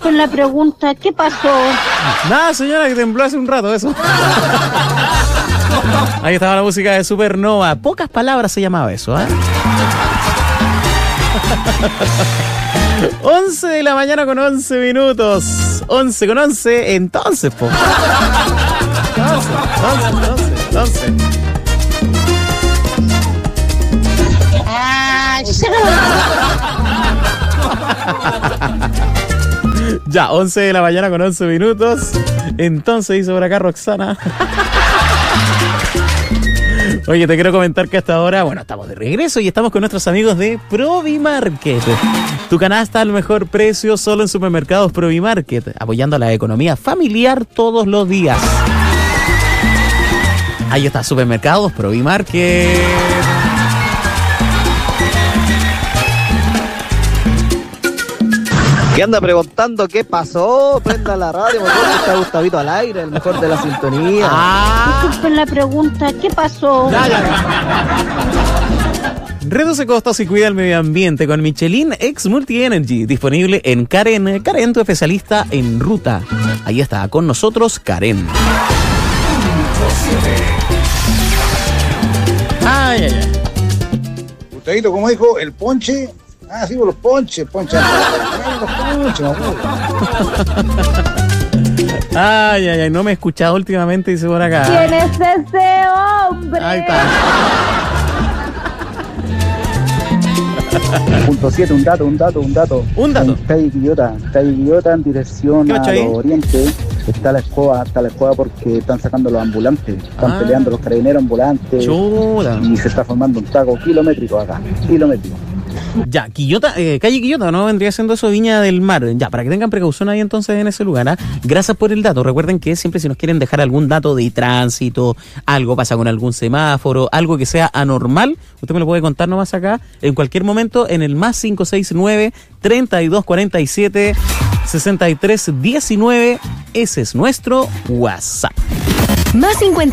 Disculpen la pregunta, ¿qué pasó? Nada, señora, que tembló hace un rato eso. Ahí estaba la música de Supernova. Pocas palabras se llamaba eso, ¿eh? 11 de la mañana con 11 minutos. 11 con 11, entonces, po. 11. Ya, 11 de la mañana con 11 minutos. Entonces dice por acá Roxana. Oye, te quiero comentar que hasta ahora, bueno, estamos de regreso y estamos con nuestros amigos de Provimarket. Tu canasta al mejor precio solo en Supermercados Provimarket, apoyando a la economía familiar todos los días. Ahí está, Supermercados Provimarket. ¿Qué anda preguntando qué pasó? Prenda la radio, mejor que está Gustavito al aire, el mejor de la sintonía. Disculpen la pregunta, ¿qué pasó? Reduce costos y cuida el medio ambiente con Michelin X Multi Energy, disponible en Karen. Karen, tu especialista en ruta. Ahí está, con nosotros Karen. Ay. Gustavito, ¿cómo dijo? El ponche. Ah, sí, los ponches. Ay, no me he escuchado últimamente, dice por acá. ¿Quién es ese hombre? Ahí está. Punto 7, un dato. Está Quillota en dirección al oriente. Está la escoba porque están sacando los ambulantes. Están peleando los carabineros ambulantes. Chuda. Y se está formando un taco kilométrico acá. Ya, Quillota, calle Quillota, ¿no? Vendría siendo eso Viña del Mar. Ya, para que tengan precaución ahí entonces en ese lugar, ¿eh? Gracias por el dato. Recuerden que siempre si nos quieren dejar algún dato de tránsito, algo pasa con algún semáforo, algo que sea anormal, usted me lo puede contar nomás acá, en cualquier momento, en el más 569-3247-6319. Ese es nuestro WhatsApp. Más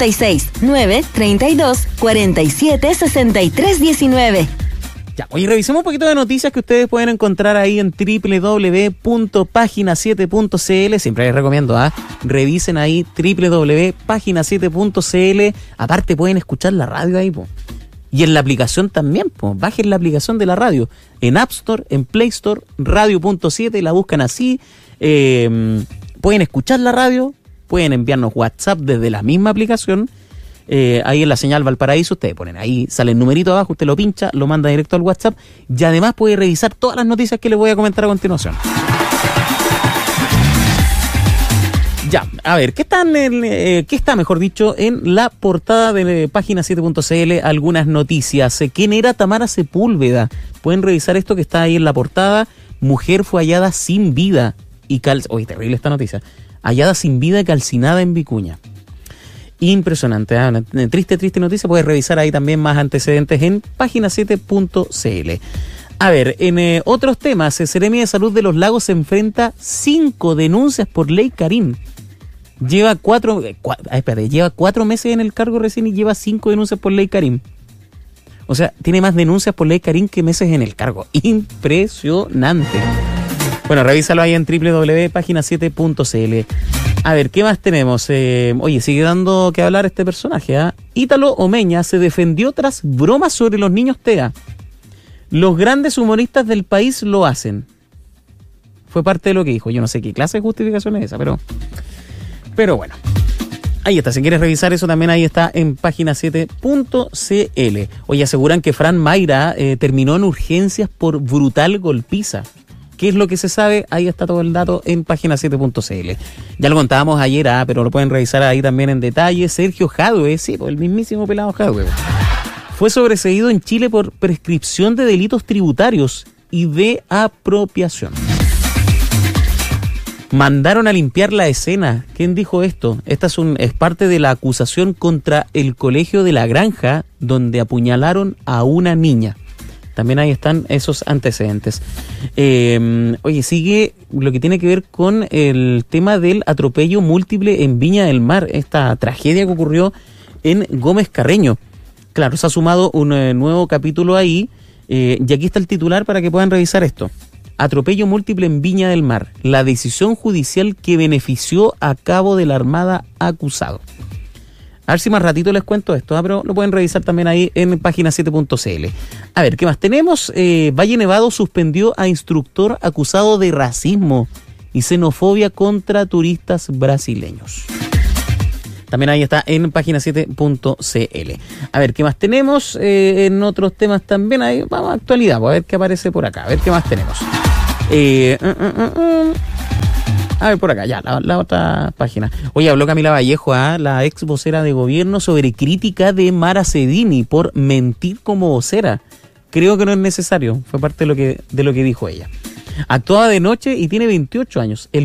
56-932-47-6319. Ya, oye, revisemos un poquito de noticias que ustedes pueden encontrar ahí en www.pagina7.cl. Siempre les recomiendo, revisen ahí www.pagina7.cl. Aparte pueden escuchar la radio ahí, po. Y en la aplicación también, po. Bajen la aplicación de la radio. En App Store, en Play Store, radio.7, la buscan así. Pueden escuchar la radio, pueden enviarnos WhatsApp desde la misma aplicación. Ahí en la señal Valparaíso, ustedes ponen ahí, sale el numerito abajo, usted lo pincha, lo manda directo al WhatsApp y además puede revisar todas las noticias que les voy a comentar a continuación. Ya, a ver, ¿qué está, mejor dicho, en la portada de página 7.cl? Algunas noticias. ¿Quién era Tamara Sepúlveda? Pueden revisar esto que está ahí en la portada. Mujer fue hallada sin vida y Oye, terrible esta noticia. Hallada sin vida y calcinada en Vicuña. Impresionante, una triste noticia. Puedes revisar ahí también más antecedentes en página 7.cl. A ver, en otros temas, el Seremi de Salud de Los Lagos se enfrenta 5 denuncias por ley Karim. Lleva 4 meses en el cargo recién y lleva 5 denuncias por ley Karim. O sea, tiene más denuncias por ley Karim que meses en el cargo. Impresionante. Bueno, revísalo ahí en www.pagina7.cl. A ver, ¿qué más tenemos? Oye, sigue dando que hablar este personaje, ¿ah? Ítalo Omeña se defendió tras bromas sobre los niños TEA. Los grandes humoristas del país lo hacen. Fue parte de lo que dijo. Yo no sé qué clase de justificación es esa, pero bueno. Ahí está, si quieres revisar eso también ahí está en página 7.cl. Oye, aseguran que Fran Mayra terminó en urgencias por brutal golpiza. ¿Qué es lo que se sabe? Ahí está todo el dato en página 7.cl. Ya lo contábamos ayer, pero lo pueden revisar ahí también en detalle. Sergio Jadwe, sí, el mismísimo pelado Jadwe, fue sobreseído en Chile por prescripción de delitos tributarios y de apropiación. Mandaron a limpiar la escena. ¿Quién dijo esto? Esta es parte de la acusación contra el Colegio de la Granja, donde apuñalaron a una niña. También ahí están esos antecedentes. Oye, sigue lo que tiene que ver con el tema del atropello múltiple en Viña del Mar, esta tragedia que ocurrió en Gómez Carreño. Claro, se ha sumado un nuevo capítulo ahí, y aquí está el titular para que puedan revisar esto. Atropello múltiple en Viña del Mar. La decisión judicial que benefició a cabo de la Armada acusado. A ver si más ratito les cuento esto, pero lo pueden revisar también ahí en página 7.cl. A ver, ¿qué más tenemos? Valle Nevado suspendió a instructor acusado de racismo y xenofobia contra turistas brasileños. También ahí está en página 7.cl. A ver, ¿qué más tenemos? En otros temas también, ahí vamos a actualidad, a ver qué aparece por acá, a ver qué más tenemos. A ver, por acá, ya, la otra página. Oye, habló Camila Vallejo, la ex vocera de gobierno, sobre crítica de Mara Cedini por mentir como vocera. Creo que no es necesario, fue parte de lo que dijo ella. Actuaba de noche y tiene 28 años. El